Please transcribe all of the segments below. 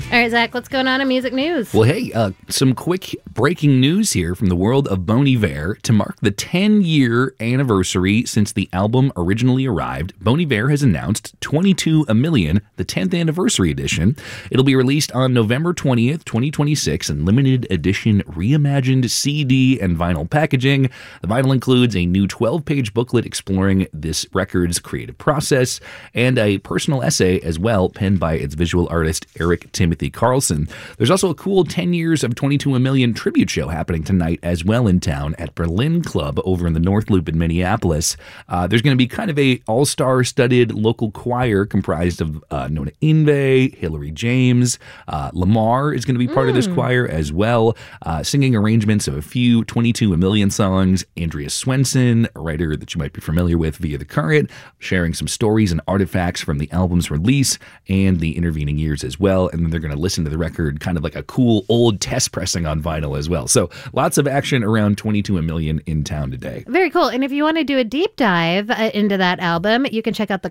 All right, Zach, what's going on in music news? Well, hey, some quick breaking news here from the world of Bon Iver. To mark the 10-year anniversary since the album originally arrived, Bon Iver has announced 22 A Million, the 10th anniversary edition. It'll be released on November 20th, 2026 in limited edition reimagined CD and vinyl packaging. The vinyl includes a new 12-page booklet exploring this record's creative process and a personal essay as well, penned by its visual artist Eric Timothy Carlson. There's also a cool 10 years of 22 A Million tribute show happening tonight as well in town at Berlin Club over in the North Loop in Minneapolis. There's going to be kind of a all-star studded local choir comprised of Nona Inve, Hillary James, Lamar is going to be part of this choir as well, singing arrangements of a few 22 A Million songs. Andrea Swenson, a writer that you might be familiar with via The Current, sharing some stories and artifacts from the album's release and the intervening years as well. And then they're going to listen to the record kind of like a cool old test pressing on vinyl as well. So lots of action around 22 A Million in town today. Very cool. And if you want to do a deep dive into that album, you can check out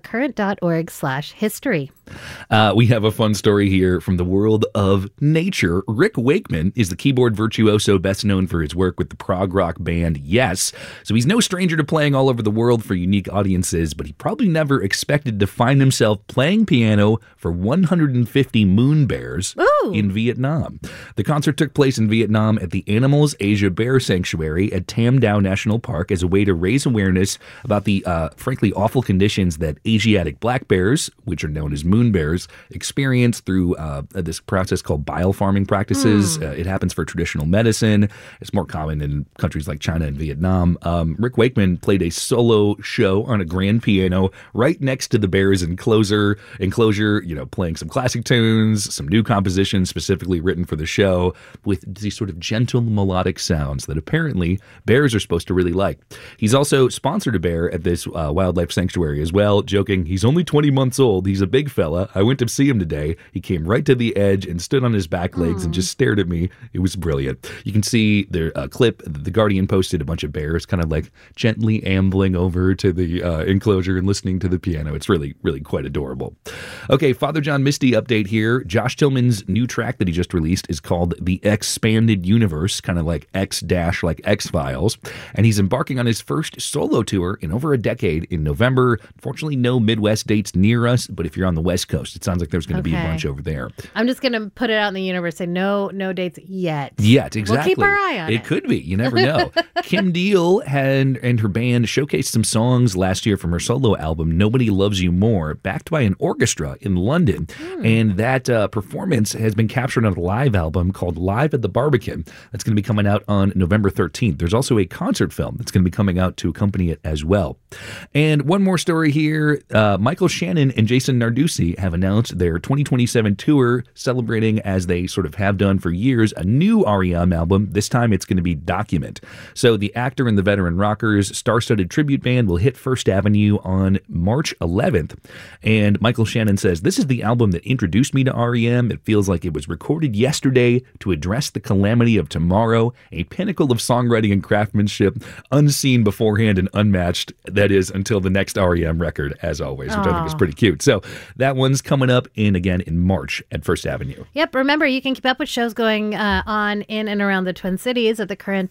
thecurrent.org/history. We have a fun story here from the world of nature. Rick Wakeman is the keyboard virtuoso best known for his work with the prog rock band Yes. So he's no stranger to playing all over the world for unique audiences, but he probably never expected to find himself playing piano for 150 moon bears in Vietnam. The concert took place in Vietnam at the Animals Asia Bear Sanctuary at Tam Dao National Park as a way to raise awareness about the frankly awful conditions that Asiatic black bears, which are known as moon bears, experience through this process called biofarming practices. It happens for traditional medicine. It's more common in countries like China and Vietnam. Rick Wakeman played a solo show on a grand piano right next to the bears' enclosure, playing some classic tunes, some new compositions specifically written for the show with these sort of gentle melodic sounds that apparently bears are supposed to really like. He's also sponsored a bear at this wildlife sanctuary as well, joking, "He's only 20 months old. He's a big fella. I went to see him today. He came right to the edge and stood on his back legs and just stared at me. It was brilliant." You can see the clip. The Guardian posted a bunch of bears kind of like gently ambling over to the enclosure and listening to the piano. It's really, really quite adorable. Okay, Father John Misty update here. Josh Tillman's new track that he just released is called The Expanded Universe, kind of like like X-Files. And he's embarking on his first solo tour in over a decade in November. Unfortunately, no Midwest dates near us, but if you're on the West Coast, it sounds like there's going to be a bunch over there. I'm just going to put it out in the universe, say no dates yet. Yet, exactly. We'll keep our eye on it. It could be. You never know. Kim Deal and her band showcased some songs last year from her solo album, Nobody Loves You More, backed by an orchestra in London. And that performance has been captured on a live album called Live at the Barbican. That's going to be coming out on November 13th. There's also a concert film that's going to be coming out to accompany it as well. And one more story here. Michael Shannon and Jason Narducci have announced their 2027 tour, celebrating, as they sort of have done for years, a new REM album. This time it's going to be Document. So the actor and the veteran rockers star-studded tribute band will hit First Avenue on March 11th. And Michael Shannon says, "This is the album that introduced me to REM. It feels like it was recorded yesterday to address the calamity of tomorrow, a pinnacle of songwriting and craftsmanship, unseen beforehand and unmatched. That is until the next REM record, as always," which I think is pretty cute. So that one's coming up in March at First Avenue. Yep. Remember, you can keep up with shows going on in and around the Twin Cities at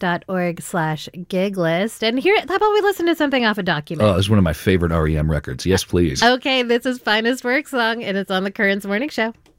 thecurrent.org/gig list. And here, how about we listen to something off a Document? Oh, it's one of my favorite REM records. Yes, please. Okay, this is Finest Work Song, and it's on the Current's Morning Show.